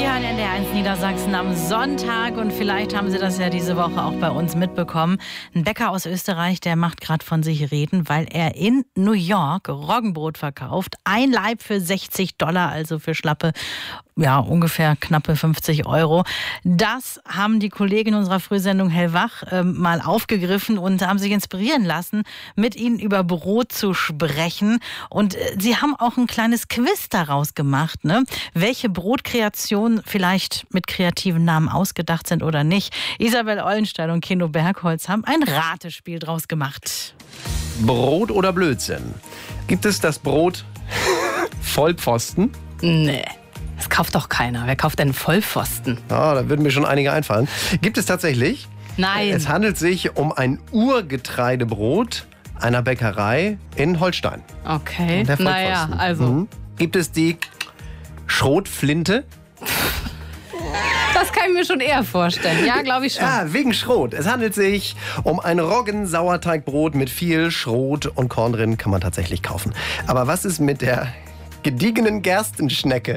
Sie hören NDR1 Niedersachsen am Sonntag und vielleicht haben Sie das ja diese Woche auch bei uns mitbekommen. Ein Bäcker aus Österreich, der macht gerade von sich reden, weil er in New York Roggenbrot verkauft. Ein Laib für $60, also für schlappe, ja, ungefähr knappe 50 Euro. Das haben die Kollegen unserer Frühsendung Hellwach mal aufgegriffen und haben sich inspirieren lassen, mit ihnen über Brot zu sprechen. Und sie haben auch ein kleines Quiz daraus gemacht, ne? Welche Brotkreationen vielleicht mit kreativen Namen ausgedacht sind oder nicht. Isabel Ollenstein und Keno Bergholz haben ein Ratespiel draus gemacht. Brot oder Blödsinn? Gibt es das Brot Vollpfosten? Nee, das kauft doch keiner. Wer kauft denn Vollpfosten? Ja, da würden mir schon einige einfallen. Gibt es tatsächlich? Nein. Es handelt sich um ein Urgetreidebrot einer Bäckerei in Holstein. Okay, Der naja, Vollpfosten. also. Gibt es die Schrotflinte? Das kann ich mir schon eher vorstellen. Ja, glaube ich schon. Ja, wegen Schrot. Es handelt sich um ein Roggen-Sauerteigbrot mit viel Schrot und Korn drin, kann man tatsächlich kaufen. Aber was ist mit der gediegenen Gerstenschnecke?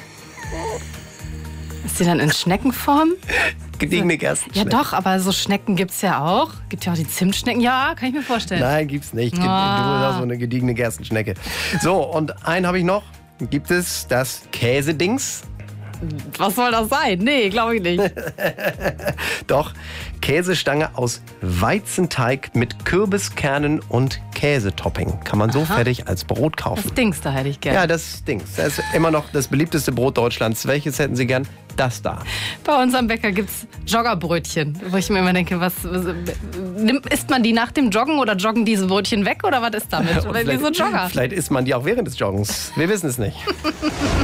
Ist die dann in Schneckenform? Gediegene Ja Gerstenschnecke. doch, aber so Schnecken gibt's ja auch. Gibt ja auch die Zimtschnecken. Ja, kann ich mir vorstellen. Nein, gibt's nicht. Du hast so eine gediegene Gerstenschnecke. So, und einen habe ich noch. Gibt es das Käsedings? Was soll das sein? Nee, glaube ich nicht. Doch, Käsestange aus Weizenteig mit Kürbiskernen und Käsetopping. Kann man so fertig als Brot kaufen. Das Dings da hätte ich gerne. Ja, das Dings. Das ist immer noch das beliebteste Brot Deutschlands. Welches hätten Sie gern? Das da. Bei uns am Bäcker gibt's Joggerbrötchen, wo ich mir immer denke, isst man die nach dem Joggen oder joggen diese Brötchen weg oder was ist damit? Weil wir so Jogger. Vielleicht isst man die auch während des Joggens. Wir wissen es nicht.